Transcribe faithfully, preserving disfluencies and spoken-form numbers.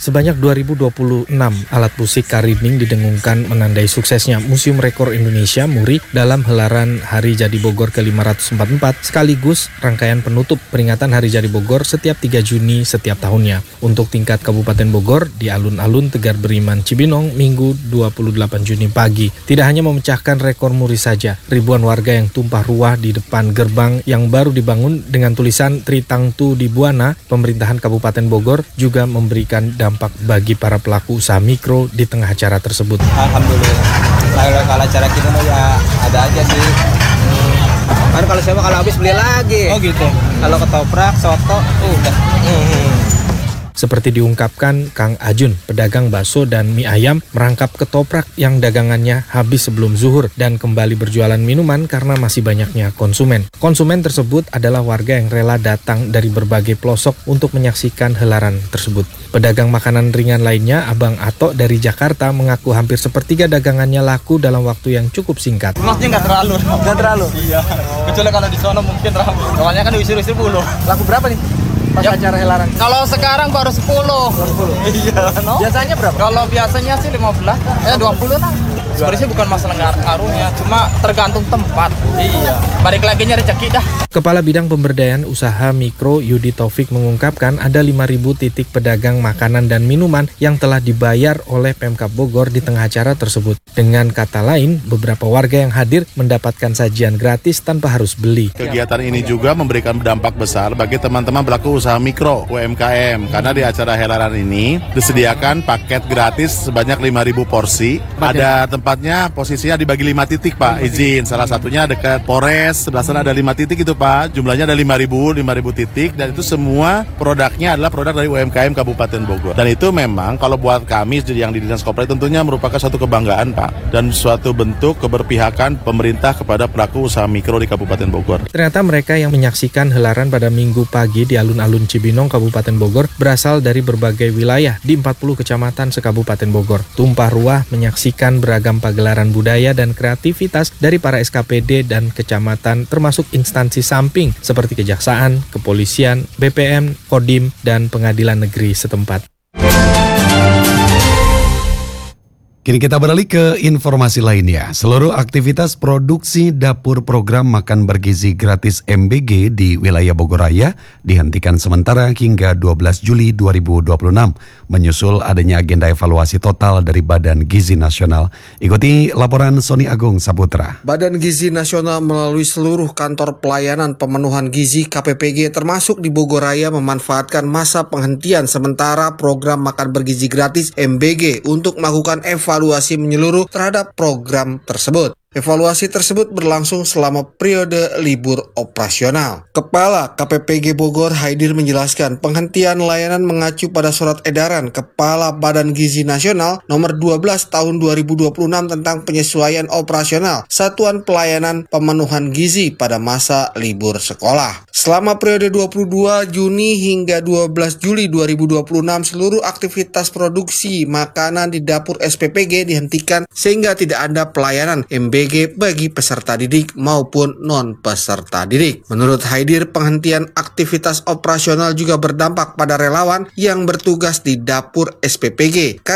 Sebanyak dua ribu dua puluh enam alat musik Karining didengungkan menandai suksesnya Museum Rekor Indonesia Muri dalam helaran Hari Jadi Bogor ke lima ratus empat puluh empat sekaligus rangkaian penutup peringatan Hari Jadi Bogor setiap tiga Juni setiap tahunnya. Untuk tingkat Kabupaten Bogor di alun-alun Tegar Beriman Cibinong Minggu dua puluh delapan Juni pagi. Tidak hanya memecahkan rekor muri saja, ribuan warga yang tumpah ruah di depan gerbang yang baru dibangun dengan tulisan Tritangtu di Buana, pemerintahan Kabupaten Bogor juga memberikan dampak bagi para pelaku usaha mikro di tengah acara tersebut. Alhamdulillah. Kalau kalau acara kita ya ada aja sih. Hmm. Kan kalau siapa kalau habis beli lagi. Oh gitu. Kalau ketoprak, soto, udah. Hmm. Seperti diungkapkan Kang Ajun, pedagang bakso dan mie ayam merangkap ketoprak yang dagangannya habis sebelum zuhur dan kembali berjualan minuman karena masih banyaknya konsumen. Konsumen tersebut adalah warga yang rela datang dari berbagai pelosok untuk menyaksikan helaran tersebut. Pedagang makanan ringan lainnya, Abang Ato dari Jakarta, mengaku hampir sepertiga dagangannya laku dalam waktu yang cukup singkat. Maksudnya nggak terlalu, nggak terlalu. Iya. Kecuali kalau di sana mungkin ramai. Soalnya kan diusir-usir puluh. Laku berapa nih? Pas ya, acara helaran. Kalau sekarang baru sepuluh. sepuluh. Iya, no? Biasanya berapa? Kalau biasanya sih lima belas, eh dua puluh lah. Sebenarnya bukan masalah ngaruhnya, cuma tergantung tempat. Iya. Balik lagi nyari rezeki dah. Kepala Bidang Pemberdayaan Usaha Mikro Yudi Taufik mengungkapkan ada lima ribu titik pedagang makanan dan minuman yang telah dibayar oleh Pemkab Bogor di tengah acara tersebut. Dengan kata lain, beberapa warga yang hadir mendapatkan sajian gratis tanpa harus beli. Kegiatan ini juga memberikan dampak besar bagi teman-teman pelaku usaha mikro U M K M karena di acara helaran ini disediakan paket gratis sebanyak lima ribu porsi. Ada tempatnya posisinya dibagi lima titik Pak, izin. Salah satunya dekat Polres, sebelah sana ada lima titik itu Pak. Jumlahnya ada lima ribu, lima ribu titik dan itu semua produknya adalah produk dari U M K M Kabupaten Bogor. Dan itu memang kalau buat kami yang di Dinas Koperasi tentunya merupakan suatu kebanggaan Pak dan suatu bentuk keberpihakan pemerintah kepada pelaku usaha mikro di Kabupaten Bogor. Ternyata mereka yang menyaksikan helaran pada Minggu pagi di alun-alun Cibinong Kabupaten Bogor berasal dari berbagai wilayah di empat puluh kecamatan se-Kabupaten Bogor. Tumpah ruah menyaksikan beragam pagelaran budaya dan kreativitas dari para S K P D dan kecamatan termasuk instansi samping seperti Kejaksaan, Kepolisian, B P M, Kodim, dan Pengadilan Negeri setempat. Kini kita beralih ke informasi lainnya. Seluruh aktivitas produksi dapur program makan bergizi gratis M B G di wilayah Bogor Raya dihentikan sementara hingga dua belas Juli dua ribu dua puluh enam, menyusul adanya agenda evaluasi total dari Badan Gizi Nasional. Ikuti laporan Sony Agung Saputra. Badan Gizi Nasional melalui seluruh kantor pelayanan pemenuhan gizi K P P G termasuk di Bogor Raya memanfaatkan masa penghentian sementara program makan bergizi gratis M B G untuk melakukan evaluasi evaluasi menyeluruh terhadap program tersebut. Evaluasi tersebut berlangsung selama periode libur operasional. Kepala K P P G Bogor Haidir menjelaskan penghentian layanan mengacu pada surat edaran Kepala Badan Gizi Nasional nomor dua belas tahun dua ribu dua puluh enam tentang penyesuaian operasional Satuan Pelayanan Pemenuhan Gizi pada masa libur sekolah. Selama periode dua puluh dua Juni hingga dua belas Juli dua ribu dua puluh enam seluruh aktivitas produksi makanan di dapur S P P G dihentikan sehingga tidak ada pelayanan M B G bagi peserta didik maupun non-peserta didik. Menurut Haidir, penghentian aktivitas operasional juga berdampak pada relawan yang bertugas di dapur S P P G.